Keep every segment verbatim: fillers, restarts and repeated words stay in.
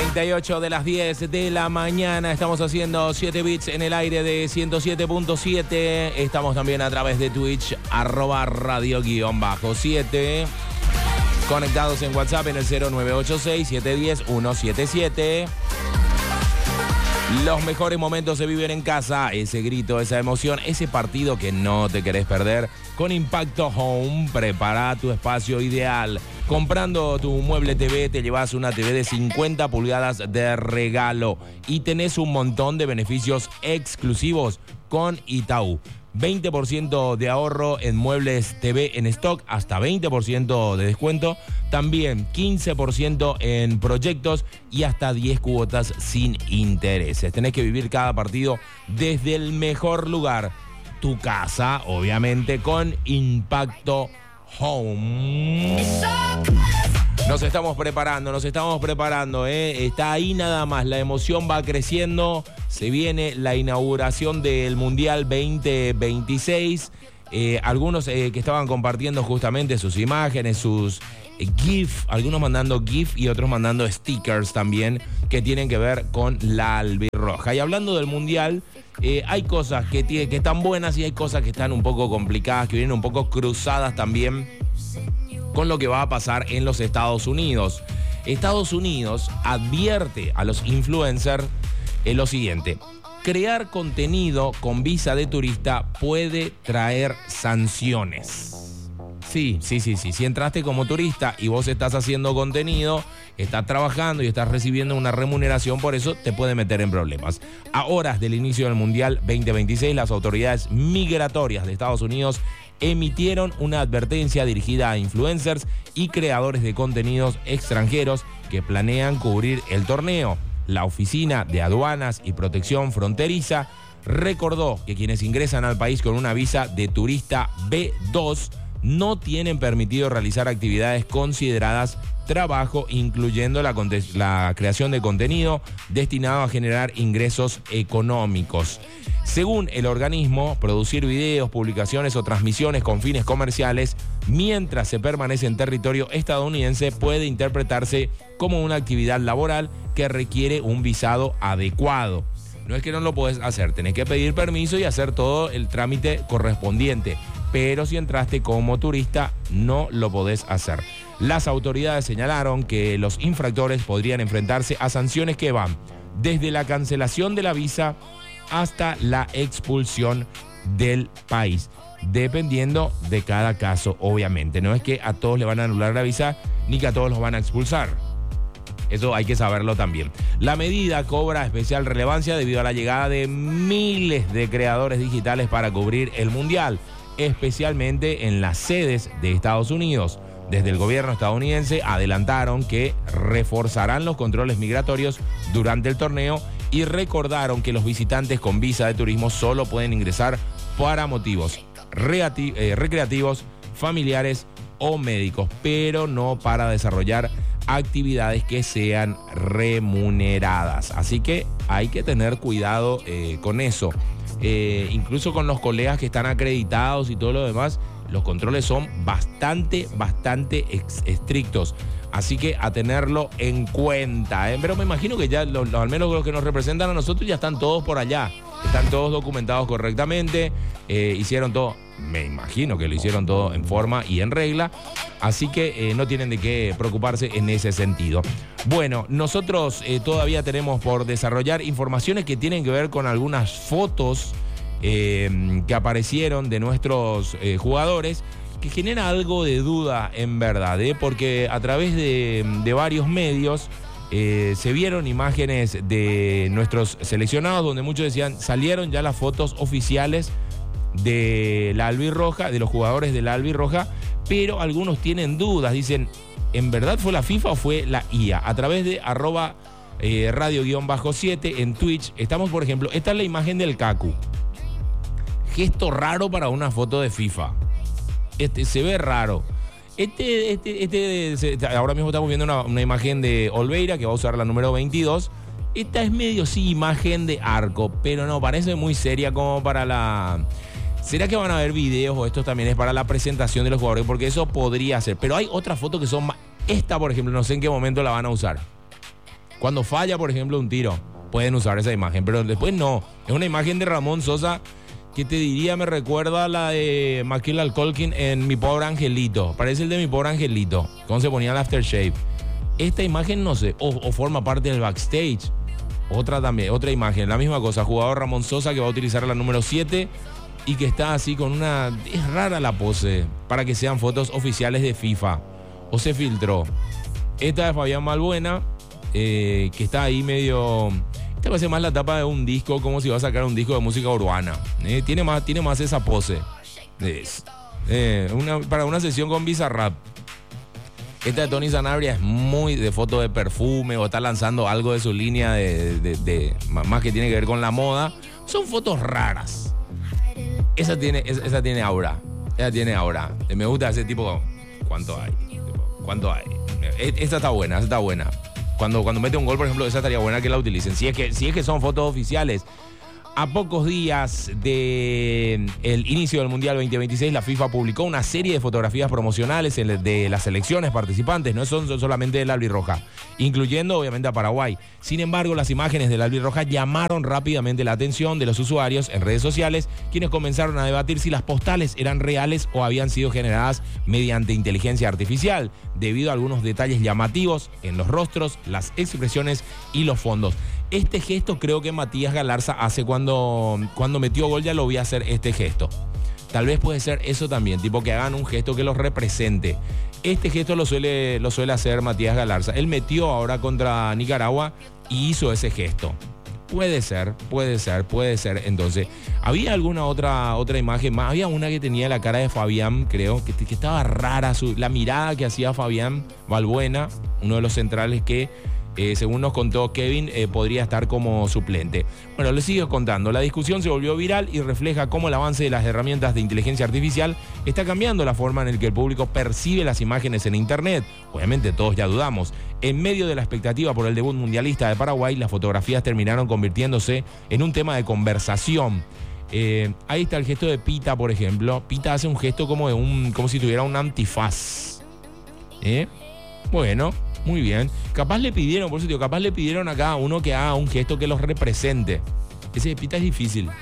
treinta y ocho de las diez de la mañana. Estamos haciendo siete bits en el aire de ciento siete punto siete. Estamos también a través de Twitch, arroba radio guión bajo siete. Conectados en WhatsApp en el cero nueve ocho seis, siete uno cero, uno siete siete. Los mejores momentos se viven en casa, ese grito, esa emoción, ese partido que no te querés perder. Con Impacto Home, prepara tu espacio ideal. Comprando tu mueble T V te llevas una T V de cincuenta pulgadas de regalo y tenés un montón de beneficios exclusivos con Itaú. veinte por ciento de ahorro en muebles T V en stock, hasta veinte por ciento de descuento. También quince por ciento en proyectos y hasta diez cuotas sin intereses. Tenés que vivir cada partido desde el mejor lugar, tu casa, obviamente, con Impacto Home. Nos estamos preparando, nos estamos preparando, ¿eh? Está ahí nada más, la emoción va creciendo. Se viene la inauguración del Mundial veinte veintiséis. Eh, algunos eh, que estaban compartiendo justamente sus imágenes, sus eh, GIF, algunos mandando GIF y otros mandando stickers también que tienen que ver con la albirroja. Y hablando del Mundial, eh, hay cosas que, tiene, que están buenas y hay cosas que están un poco complicadas, que vienen un poco cruzadas también con lo que va a pasar en los Estados Unidos. Estados Unidos advierte a los influencers en lo siguiente: crear contenido con visa de turista puede traer sanciones. Sí, sí, sí, sí. Si entraste como turista y vos estás haciendo contenido, estás trabajando y estás recibiendo una remuneración por eso, te puede meter en problemas. A horas del inicio del Mundial veinte veintiséis, las autoridades migratorias de Estados Unidos emitieron una advertencia dirigida a influencers y creadores de contenidos extranjeros que planean cubrir el torneo. La Oficina de Aduanas y Protección Fronteriza recordó que quienes ingresan al país con una visa de turista B dos no tienen permitido realizar actividades consideradas trabajo, incluyendo la, la creación de contenido destinado a generar ingresos económicos. Según el organismo, producir videos, publicaciones o transmisiones con fines comerciales mientras se permanece en territorio estadounidense puede interpretarse como una actividad laboral que requiere un visado adecuado. No es que no lo podés hacer, tenés que pedir permiso y hacer todo el trámite correspondiente, pero si entraste como turista no lo podés hacer. Las autoridades señalaron que los infractores podrían enfrentarse a sanciones que van desde la cancelación de la visa hasta la expulsión del país, dependiendo de cada caso, obviamente. No es que a todos le van a anular la visa ni que a todos los van a expulsar. Eso hay que saberlo también. La medida cobra especial relevancia debido a la llegada de miles de creadores digitales para cubrir el Mundial, especialmente en las sedes de Estados Unidos. Desde el gobierno estadounidense adelantaron que reforzarán los controles migratorios durante el torneo y recordaron que los visitantes con visa de turismo solo pueden ingresar para motivos recreativos, familiares o médicos, pero no para desarrollar actividades que sean remuneradas. Así que hay que tener cuidado eh, con eso. Eh, incluso con los colegas que están acreditados y todo lo demás, los controles son bastante, bastante ex- estrictos. Así que a tenerlo en cuenta, ¿eh? Pero me imagino que ya, los, los, al menos los que nos representan a nosotros, ya están todos por allá. Están todos documentados correctamente. Eh, hicieron todo, me imagino que lo hicieron todo en forma y en regla. Así que eh, no tienen de qué preocuparse en ese sentido. Bueno, nosotros eh, todavía tenemos por desarrollar informaciones que tienen que ver con algunas fotos eh, que aparecieron de nuestros eh, jugadores, que genera algo de duda en verdad, ¿eh? Porque a través de, de varios medios eh, se vieron imágenes de nuestros seleccionados donde muchos decían, salieron ya las fotos oficiales de la albirroja, de los jugadores de la albirroja, pero algunos tienen dudas, dicen, ¿en verdad fue la FIFA o fue la I A? A través de arroba eh, radio guión bajo siete en Twitch, estamos, por ejemplo, esta es la imagen del Kaku. Gesto raro para una foto de FIFA. Este, se ve raro. Este, este, este, ahora mismo estamos viendo una, una imagen de Olveira, que va a usar la número veintidós. Esta es medio, sí, imagen de arco, pero no, parece muy seria como para la... ¿Será que van a ver videos o esto también es para la presentación de los jugadores? Porque eso podría ser. Pero hay otras fotos que son más... Esta, por ejemplo, no sé en qué momento la van a usar. Cuando falla, por ejemplo, un tiro, pueden usar esa imagen, pero después no. Es una imagen de Ramón Sosa que te diría, me recuerda a la de Macaulay Culkin en Mi Pobre Angelito. Parece el de Mi Pobre Angelito, cuando se ponía el aftershave. Esta imagen, no sé, o, o forma parte del backstage. Otra también, otra imagen, la misma cosa. Jugador Ramón Sosa que va a utilizar la número siete y que está así con una... Es rara la pose para que sean fotos oficiales de FIFA. O se filtró. Esta de Fabián Balbuena, eh, que está ahí medio... Esta parece más la tapa de un disco, como si va a sacar un disco de música urbana. Eh, tiene, más, tiene más esa pose. Es, eh, una, para una sesión con Bizarrap. Esta de Tony Sanabria es muy de foto de perfume o está lanzando algo de su línea de, de, de, de más que tiene que ver con la moda. Son fotos raras. Esa tiene, esa, esa tiene aura. Esa tiene aura. Me gusta ese tipo. ¿Cuánto hay? ¿Cuánto hay? Esta está buena, esta está buena. Cuando, cuando mete un gol, por ejemplo, esa estaría buena que la utilicen. Si es que, si es que son fotos oficiales. A pocos días del inicio del Mundial veinte veintiséis, la FIFA publicó una serie de fotografías promocionales de las selecciones participantes, no son solamente del albirroja, incluyendo obviamente a Paraguay. Sin embargo, las imágenes del albirroja llamaron rápidamente la atención de los usuarios en redes sociales, quienes comenzaron a debatir si las postales eran reales o habían sido generadas mediante inteligencia artificial, debido a algunos detalles llamativos en los rostros, las expresiones y los fondos. Este gesto creo que Matías Galarza hace cuando, cuando metió gol, ya lo vi hacer este gesto. Tal vez puede ser eso también, tipo que hagan un gesto que los represente. Este gesto lo suele, lo suele hacer Matías Galarza. Él metió ahora contra Nicaragua y hizo ese gesto. Puede ser, puede ser, puede ser. Entonces, ¿había alguna otra, otra imagen más? Había una que tenía la cara de Fabián, creo, que, que estaba rara, su, la mirada que hacía Fabián Balbuena, uno de los centrales que... Eh, según nos contó Kevin, eh, podría estar como suplente. Bueno, les sigo contando. La discusión se volvió viral y refleja cómo el avance de las herramientas de inteligencia artificial está cambiando la forma en la que el público percibe las imágenes en Internet. Obviamente todos ya dudamos. En medio de la expectativa por el debut mundialista de Paraguay, las fotografías terminaron convirtiéndose en un tema de conversación. Eh, ahí está el gesto de Pita, por ejemplo. Pita hace un gesto como, de un, como si tuviera un antifaz. ¿Eh? Bueno... Muy bien. Capaz le pidieron, por eso digo, capaz le pidieron a cada uno que haga un gesto que los represente. Ese de Pita es difícil.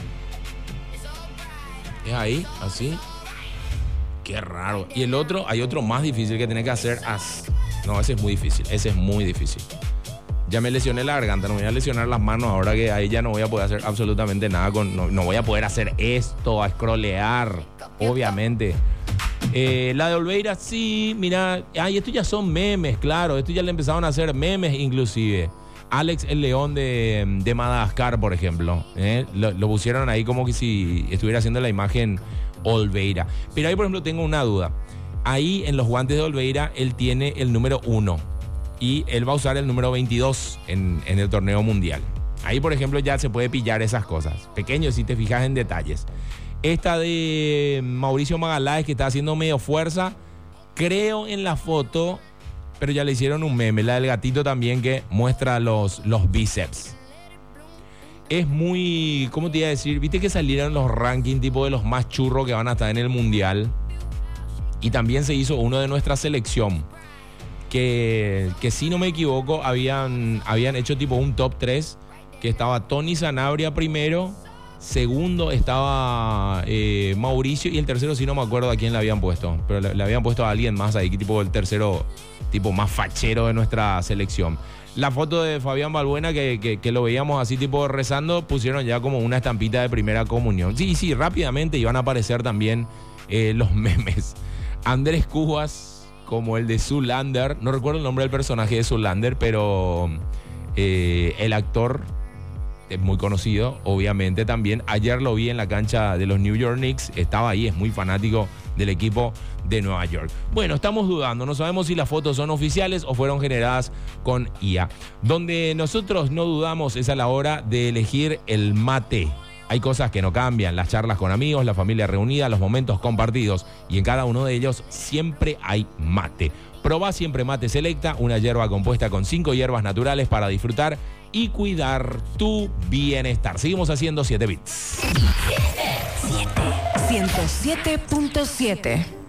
Es ahí, así. Qué raro. Y el otro, hay otro más difícil que tiene que hacer. As. No, ese es muy difícil. Ese es muy difícil. Ya me lesioné la garganta, no me voy a lesionar las manos ahora que ahí ya no voy a poder hacer absolutamente nada con. No, no voy a poder hacer esto, a scrollear, obviamente. Eh, la de Olveira, sí, mira, ay, estos ya son memes, claro, estos ya le empezaron a hacer memes inclusive. Alex el León de, de Madagascar, por ejemplo, ¿eh? lo, lo pusieron ahí como que si estuviera haciendo la imagen Olveira. Pero ahí, por ejemplo, tengo una duda. Ahí en los guantes de Olveira, él tiene el número uno y él va a usar el número veintidós en, en el torneo mundial. Ahí, por ejemplo, ya se puede pillar esas cosas. Pequeño si te fijas en detalles. Esta de Mauricio Magaláes, que está haciendo medio fuerza, creo en la foto, pero ya le hicieron un meme. La del gatito también, que muestra los, los bíceps. Es muy, ¿cómo te iba a decir? Viste que salieron los rankings tipo de los más churros que van a estar en el mundial. Y también se hizo uno de nuestra selección. Que, que si no me equivoco, habían, habían hecho tipo un top tres. Que estaba Tony Sanabria primero. Segundo estaba eh, Mauricio y el tercero sí no me acuerdo a quién le habían puesto, pero le, le habían puesto a alguien más ahí, que tipo el tercero tipo más fachero de nuestra selección. La foto de Fabián Balbuena que, que, que lo veíamos así tipo rezando, pusieron ya como una estampita de primera comunión. Sí, sí, rápidamente iban a aparecer también eh, los memes. Andrés Cubas como el de Zoolander, no recuerdo el nombre del personaje de Zoolander, pero eh, el actor... es muy conocido, obviamente también. Ayer lo vi en la cancha de los New York Knicks, estaba ahí, es muy fanático del equipo de Nueva York. Bueno, estamos dudando, no sabemos si las fotos son oficiales o fueron generadas con I A. Donde nosotros no dudamos es a la hora de elegir el mate. Hay cosas que no cambian, las charlas con amigos, la familia reunida, los momentos compartidos, y en cada uno de ellos siempre hay mate. Probá siempre Mate Selecta, una hierba compuesta con cinco hierbas naturales para disfrutar y cuidar tu bienestar. Seguimos haciendo siete bits. ciento siete punto siete